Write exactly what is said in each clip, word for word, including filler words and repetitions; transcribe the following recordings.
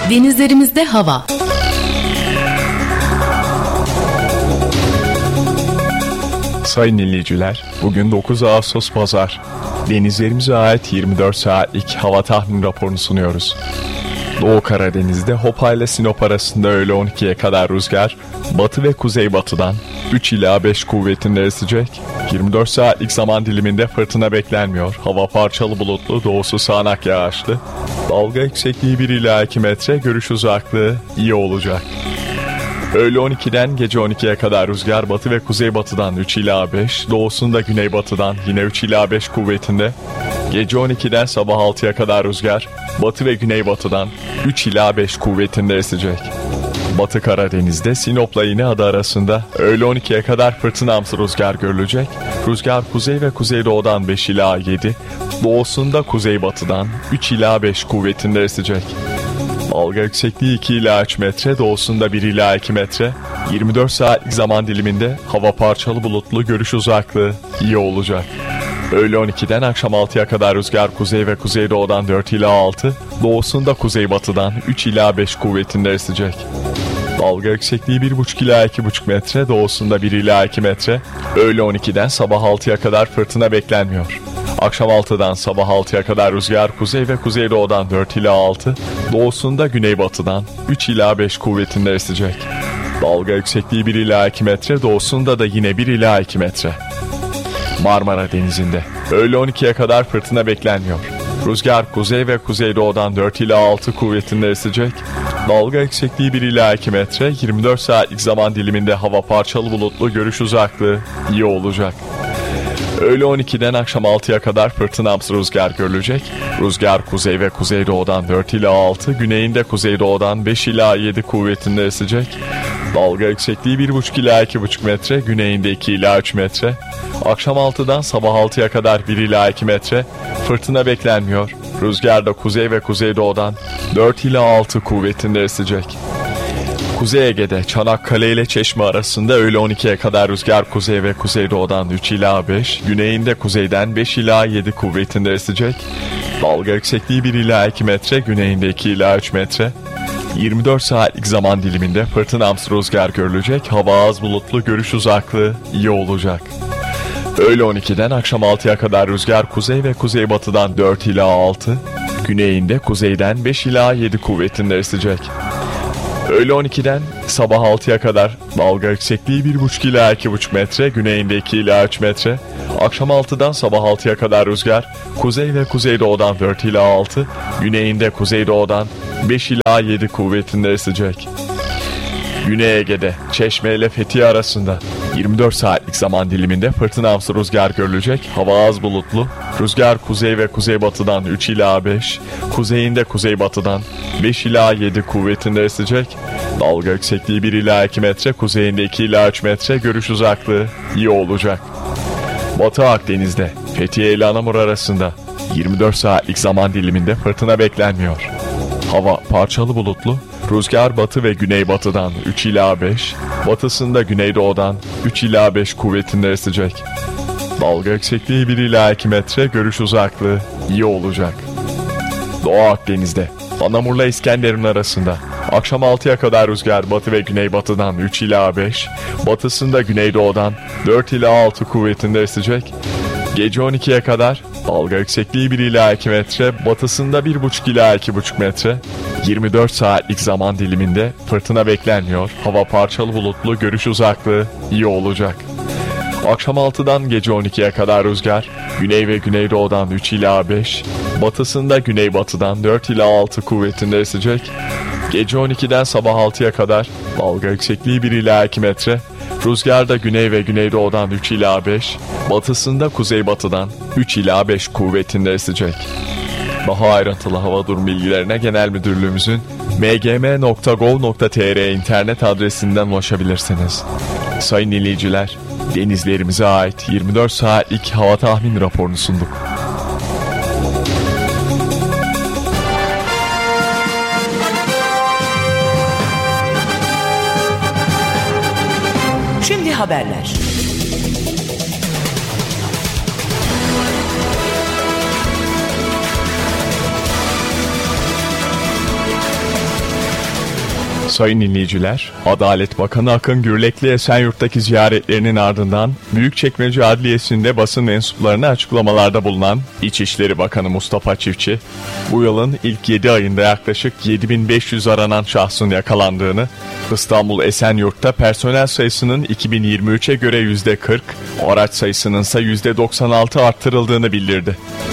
Denizlerimizde hava. Sayın dinleyiciler, bugün dokuz Ağustos Pazar. Denizlerimize ait yirmi dört saatlik hava tahmin raporunu sunuyoruz. Doğu Karadeniz'de Hopa ile Sinop arasında öğle on ikiye kadar rüzgar, batı ve kuzeybatıdan üç ila beş kuvvetinde esecek. yirmi dört saatlik zaman diliminde fırtına beklenmiyor. Hava parçalı bulutlu, doğusu sağanak yağışlı. Dalga yüksekliği bir ila iki metre, görüş uzaklığı iyi olacak. Öğle on ikiden gece on ikiye kadar rüzgar batı ve kuzeybatıdan üç ila beş, doğusunda güneybatıdan yine üç ila beş kuvvetinde. Gece on ikiden sabah altıya kadar rüzgar batı ve güneybatıdan üç ila beş kuvvetinde esecek. Batı Karadeniz'de Sinop'la İğneada arasında öğle on ikiye kadar fırtınamsı rüzgar görülecek. Rüzgar kuzey ve kuzeydoğudan beş ila yedi, doğusunda kuzeybatıdan üç ila beş kuvvetinde esecek. Dalga yüksekliği iki ila üç metre, doğusunda bir ila iki metre. yirmi dört saatlik zaman diliminde hava parçalı bulutlu, görüş uzaklığı iyi olacak. Öğle on ikiden akşam altıya kadar rüzgar kuzey ve kuzeydoğudan dört ila altı, doğusunda kuzeybatıdan üç ila beş kuvvetinde esecek. Dalga yüksekliği bir buçuk ila iki buçuk metre, doğusunda bir ila iki metre. Öğle on ikiden sabah altıya kadar fırtına beklenmiyor. Akşam altıdan sabah altıya kadar rüzgar kuzey ve kuzeydoğudan dört ila altı, doğusunda güneybatıdan üç ila beş kuvvetinde esecek. Dalga yüksekliği bir ila iki metre, doğusunda da yine bir ila iki metre. Marmara Denizi'nde öğle on ikiye kadar fırtına beklenmiyor. Rüzgar kuzey ve kuzeydoğudan dört ila altı kuvvetinde esecek. Dalga yüksekliği bir ila iki metre, yirmi dört saatlik zaman diliminde hava parçalı bulutlu, görüş uzaklığı iyi olacak. Öğle on ikiden akşam altıya kadar fırtınamsı rüzgar görülecek. Rüzgar kuzey ve kuzeydoğudan dört ila altı, güneyinde kuzeydoğudan beş ila yedi kuvvetinde esecek. Dalga yüksekliği bir buçuk ila iki buçuk metre, güneyinde iki ila üç metre. Akşam altıdan sabah altıya kadar bir ila iki metre, fırtına beklenmiyor. Rüzgar da kuzey ve kuzeydoğudan dört ila altı kuvvetinde esecek. Kuzey Ege'de Çanakkale ile Çeşme arasında öğle on ikiye kadar rüzgar kuzey ve kuzeydoğudan üç ila beş, güneyinde kuzeyden beş ila yedi kuvvetinde esecek. Dalga yüksekliği bir ila iki metre, güneyinde iki ila üç metre. yirmi dört saatlik zaman diliminde fırtınamsı rüzgar görülecek. Hava az bulutlu, görüş uzaklığı iyi olacak. Öğle on ikiden akşam altıya kadar rüzgar kuzey ve kuzeybatıdan dört ila altı, güneyinde kuzeyden beş ila yedi kuvvetinde esecek. Öğle on ikiden sabah altıya kadar dalga yüksekliği bir buçuk ila iki buçuk metre, güneyinde iki ila üç metre. Akşam altıdan sabah altıya kadar rüzgar kuzey ve kuzeydoğudan dört ila altı, güneyinde kuzeydoğudan beş ila yedi kuvvetinde esecek. Güney Ege'de Çeşme ile Fethiye arasında yirmi dört saatlik zaman diliminde fırtınamsı rüzgar görülecek. Hava az bulutlu. Rüzgar kuzey ve kuzeybatıdan üç ila beş, kuzeyinde kuzeybatıdan beş ila yedi kuvvetinde esecek. Dalga yüksekliği bir ila iki metre, kuzeyinde iki ila üç metre, görüş uzaklığı iyi olacak. Batı Akdeniz'de Fethiye ile Anamur arasında yirmi dört saatlik zaman diliminde fırtına beklenmiyor. Hava parçalı bulutlu. Rüzgar batı ve güneybatıdan üç ila beş, batısında güneydoğudan üç ila beş kuvvetinde esecek. Dalga yüksekliği bir ila iki metre, görüş uzaklığı iyi olacak. Doğu Akdeniz'de Anamur'la İskenderun arasında akşam altıya kadar rüzgar batı ve güneybatıdan üç ila beş, batısında güneydoğudan dört ila altı kuvvetinde esecek. Gece on ikiye kadar dalga yüksekliği bir ila iki metre, batısında bir buçuk ila iki buçuk metre. yirmi dört saatlik zaman diliminde fırtına beklenmiyor. Hava parçalı bulutlu, görüş uzaklığı iyi olacak. Akşam altıdan gece on ikiye kadar rüzgar güney ve güneydoğudan üç ila beş, batısında güneybatıdan dört ila altı kuvvetinde esecek. Gece on ikiden sabah altıya kadar dalga yüksekliği bir ila iki metre. Rüzgar da güney ve güneydoğudan üç ila beş, batısında kuzeybatıdan üç ila beş kuvvetinde esecek. Daha ayrıntılı hava durum bilgilerine Genel Müdürlüğümüzün m g m nokta gov nokta t r internet adresinden ulaşabilirsiniz. Sayın dinleyiciler, denizlerimize ait yirmi dört saatlik hava tahmin raporunu sunduk. Şimdi haberler. Sayın dinleyiciler, Adalet Bakanı Akın Gürlekli Esenyurt'taki ziyaretlerinin ardından Büyükçekmece Adliyesi'nde basın mensuplarına açıklamalarda bulunan İçişleri Bakanı Mustafa Çiftçi, bu yılın ilk yedi ayında yaklaşık yedi bin beş yüz aranan şahsın yakalandığını, İstanbul Esenyurt'ta personel sayısının iki bin yirmi üçe göre yüzde kırk, araç sayısının ise yüzde doksan altı arttırıldığını bildirdi.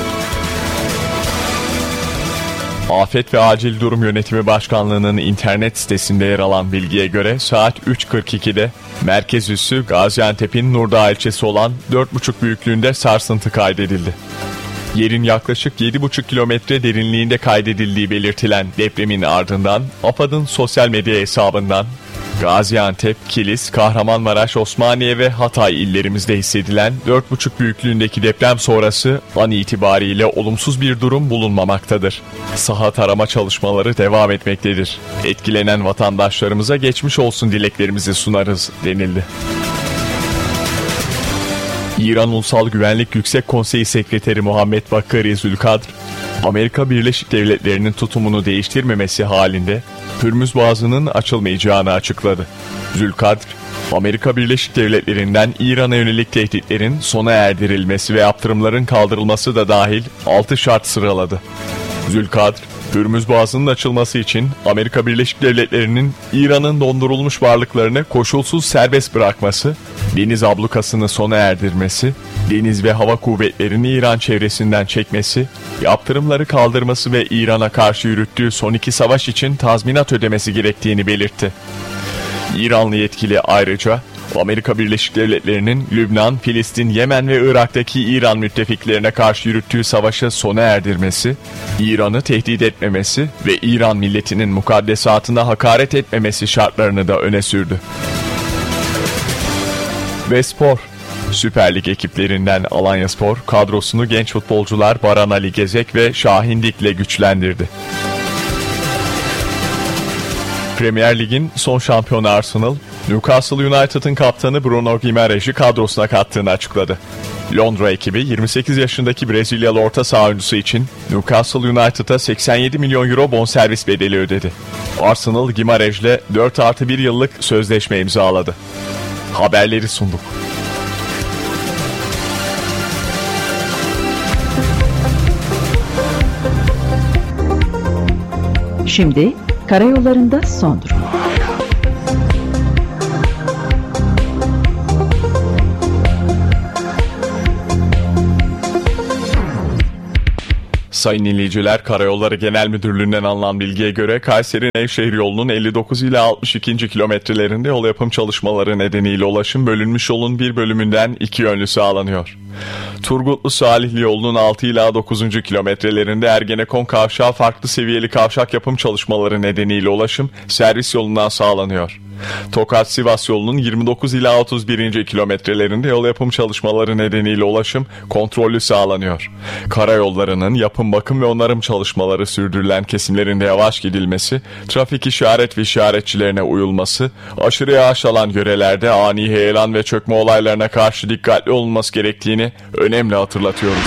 Afet ve Acil Durum Yönetimi Başkanlığı'nın internet sitesinde yer alan bilgiye göre saat üç kırk ikide merkez üssü Gaziantep'in Nurdağ ilçesi olan dört buçuk büyüklüğünde sarsıntı kaydedildi. Yerin yaklaşık yedi buçuk kilometre derinliğinde kaydedildiği belirtilen depremin ardından AFAD'ın sosyal medya hesabından Gaziantep, Kilis, Kahramanmaraş, Osmaniye ve Hatay illerimizde hissedilen dört buçuk büyüklüğündeki deprem sonrası an itibariyle olumsuz bir durum bulunmamaktadır. Saha tarama çalışmaları devam etmektedir. Etkilenen vatandaşlarımıza geçmiş olsun dileklerimizi sunarız denildi. İran Ulusal Güvenlik Yüksek Konseyi Sekreteri Muhammed Bakari Zülkadr, Amerika Birleşik Devletleri'nin tutumunu değiştirmemesi halinde Hürmüz Boğazı'nın açılmayacağını açıkladı. Zülkadr, Amerika Birleşik Devletleri'nden İran'a yönelik tehditlerin sona erdirilmesi ve yaptırımların kaldırılması da dahil altı şart sıraladı. Zülkadr, Hürmüz Boğazı'nın açılması için Amerika Birleşik Devletleri'nin İran'ın dondurulmuş varlıklarını koşulsuz serbest bırakması, deniz ablukasını sona erdirmesi, deniz ve hava kuvvetlerini İran çevresinden çekmesi, yaptırımları kaldırması ve İran'a karşı yürüttüğü son iki savaş için tazminat ödemesi gerektiğini belirtti. İranlı yetkili ayrıca Amerika Birleşik Devletleri'nin Lübnan, Filistin, Yemen ve Irak'taki İran müttefiklerine karşı yürüttüğü savaşı sona erdirmesi, İran'ı tehdit etmemesi ve İran milletinin mukaddesatına hakaret etmemesi şartlarını da öne sürdü. Ve spor. Süper Lig ekiplerinden Alanyaspor kadrosunu genç futbolcular Baran Ali Gezek ve Şahin Dik'le güçlendirdi. Premier Lig'in son şampiyonu Arsenal, Newcastle United'ın kaptanı Bruno Guimarães'i kadrosuna kattığını açıkladı. Londra ekibi yirmi sekiz yaşındaki Brezilyalı orta saha oyuncusu için Newcastle United'a seksen yedi milyon euro bonservis bedeli ödedi. Arsenal Guimarães'le dört artı bir yıllık sözleşme imzaladı. Haberleri sunduk. Şimdi karayollarında son durum. Sayın dinleyiciler, Karayolları Genel Müdürlüğü'nden alınan bilgiye göre Kayseri-Nevşehir yolunun elli dokuz ile altmış ikinci kilometrelerinde yol yapım çalışmaları nedeniyle ulaşım bölünmüş yolun bir bölümünden iki yönlü sağlanıyor. Turgutlu-Salihli yolunun altı ila dokuzuncu kilometrelerinde Ergenekon kavşağı farklı seviyeli kavşak yapım çalışmaları nedeniyle ulaşım servis yolundan sağlanıyor. Tokat-Sivas yolunun yirmi dokuz ila otuz birinci kilometrelerinde yol yapım çalışmaları nedeniyle ulaşım kontrollü sağlanıyor. Karayollarının yapım, bakım ve onarım çalışmaları sürdürülen kesimlerinde yavaş gidilmesi, trafik işaret ve işaretçilerine uyulması, aşırı yağış alan yörelerde ani heyelan ve çökme olaylarına karşı dikkatli olunması gerektiğini önemli hatırlatıyoruz.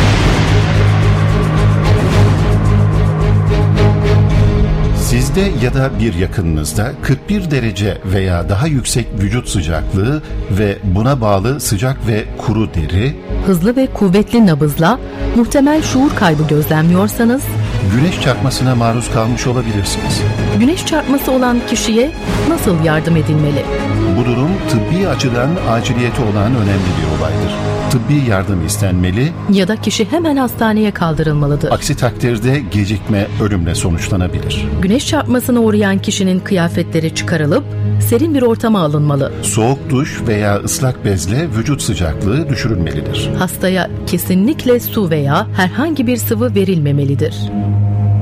Sizde ya da bir yakınınızda kırk bir derece veya daha yüksek vücut sıcaklığı ve buna bağlı sıcak ve kuru deri, hızlı ve kuvvetli nabızla muhtemel şuur kaybı gözlemliyorsanız, güneş çarpmasına maruz kalmış olabilirsiniz. Güneş çarpması olan kişiye nasıl yardım edilmeli? Bu durum tıbbi açıdan aciliyeti olan önemli bir olaydır. Tıbbi yardım istenmeli ya da kişi hemen hastaneye kaldırılmalıdır. Aksi takdirde gecikme ölümle sonuçlanabilir. Güneş çarpmasına uğrayan kişinin kıyafetleri çıkarılıp serin bir ortama alınmalı. Soğuk duş veya ıslak bezle vücut sıcaklığı düşürülmelidir. Hastaya kesinlikle su veya herhangi bir sıvı verilmemelidir.